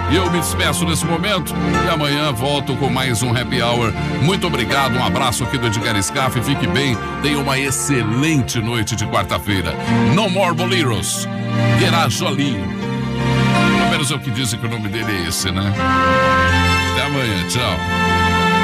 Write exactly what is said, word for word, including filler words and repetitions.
E eu me despeço nesse momento e amanhã volto com mais um Happy Hour. Muito obrigado, um abraço aqui do Edgar Scaff, fique bem, tenha uma excelente noite de quarta-feira. No More Boleros, Guerra Jolie. Pelo menos é o que dizem que o nome dele é esse, né? Até amanhã, tchau.